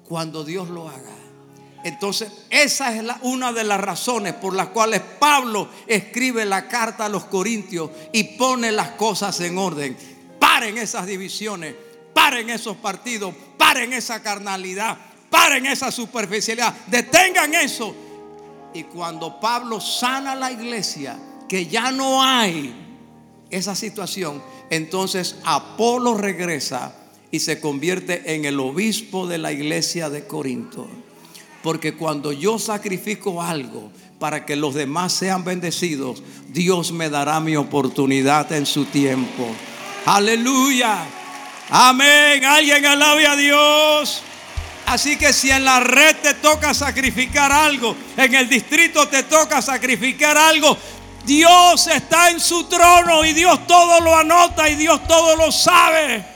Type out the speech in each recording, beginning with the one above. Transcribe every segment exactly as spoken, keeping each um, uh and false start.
cuando Dios lo haga. Entonces esa es la, una de las razones por las cuales Pablo escribe la carta a los Corintios y pone las cosas en orden. Paren esas divisiones, paren esos partidos, paren esa carnalidad, paren esa superficialidad, detengan eso. Y cuando Pablo sana la iglesia, que ya no hay esa situación, entonces Apolo regresa y se convierte en el obispo de la iglesia de Corinto. Porque cuando yo sacrifico algo para que los demás sean bendecidos, Dios me dará mi oportunidad en su tiempo. Aleluya. Amén. Alguien alabe a Dios. Así que si en la red te toca sacrificar algo, en el distrito te toca sacrificar algo, Dios está en su trono y Dios todo lo anota y Dios todo lo sabe.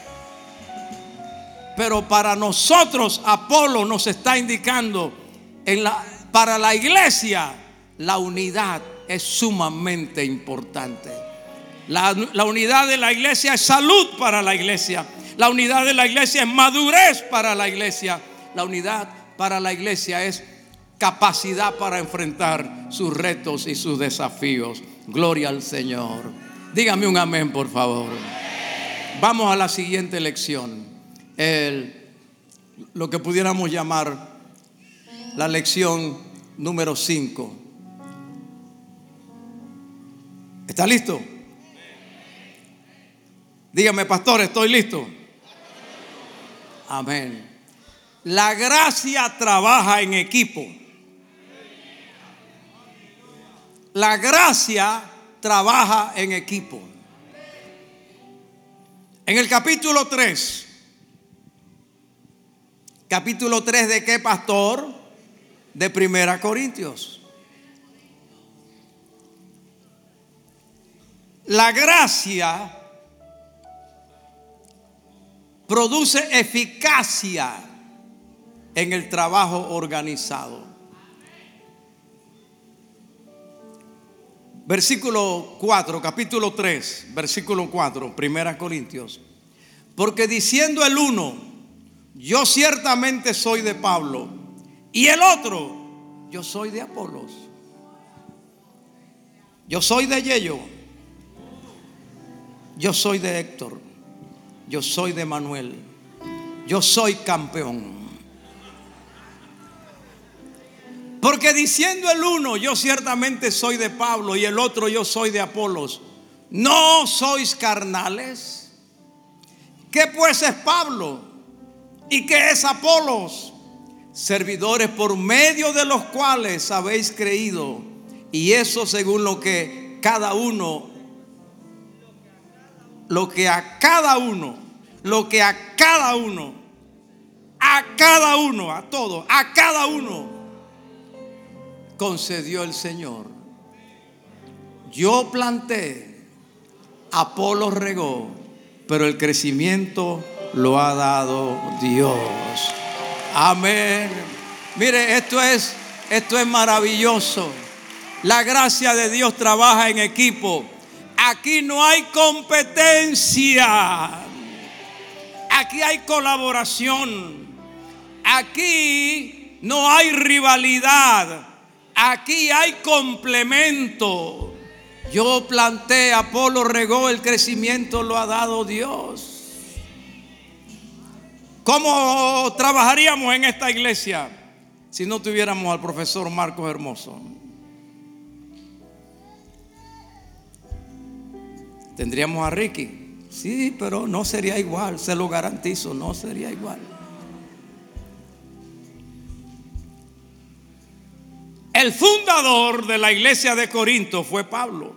Pero para nosotros, Apolo nos está indicando, en la, para la iglesia, la unidad es sumamente importante. La, la unidad de la iglesia es salud para la iglesia. La unidad de la iglesia es madurez para la iglesia. La unidad para la iglesia es capacidad para enfrentar sus retos y sus desafíos. Gloria al Señor. Dígame un amén, por favor. Vamos a la siguiente lección. El, lo que pudiéramos llamar la lección número cinco. ¿Está listo? Dígame, pastor, estoy listo. Amén. La gracia trabaja en equipo. La gracia trabaja en equipo. En el capítulo tres. Capítulo tres ¿de qué, pastor? De Primera Corintios. La gracia produce eficacia en el trabajo organizado. Versículo cuatro, capítulo tres, versículo cuatro, Primera Corintios. Porque diciendo el uno, yo ciertamente soy de Pablo, y el otro, yo soy de Apolos. Yo soy de Yello. Yo soy de Héctor. Yo soy de Manuel. Yo soy campeón. Porque diciendo el uno, yo ciertamente soy de Pablo, y el otro, yo soy de Apolos, ¿no sois carnales? ¿Qué pues es Pablo? ¿Y qué es Apolos? Servidores por medio de los cuales habéis creído, y eso según lo que cada uno, lo que a cada uno, lo que a cada uno, a cada uno, a todos, a cada uno concedió el Señor. Yo planté, Apolo regó, pero el crecimiento lo ha dado Dios. Amén. Mire, esto es, esto es maravilloso. La gracia de Dios trabaja en equipo. Aquí no hay competencia. Aquí hay colaboración. Aquí no hay rivalidad. Aquí hay complemento. Yo planté, Apolo regó, el crecimiento lo ha dado Dios. ¿Cómo trabajaríamos en esta iglesia si no tuviéramos al profesor Marcos Hermoso? Tendríamos a Ricky. Sí, pero no sería igual, se lo garantizo, no sería igual. El fundador de la iglesia de Corinto fue Pablo.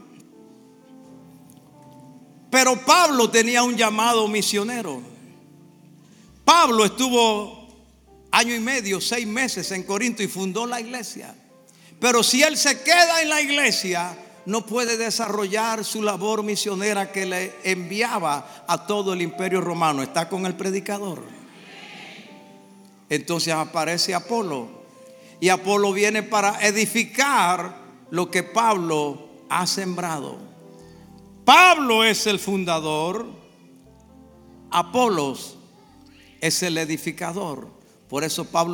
Pero Pablo tenía un llamado misionero. Pablo estuvo año y medio, seis meses en Corinto y fundó la iglesia. Pero si él se queda en la iglesia, no puede desarrollar su labor misionera que le enviaba a todo el imperio romano. Está con el predicador. Entonces aparece Apolo. Y Apolo viene para edificar lo que Pablo ha sembrado. Pablo es el fundador. Apolos es el edificador. Por eso Pablo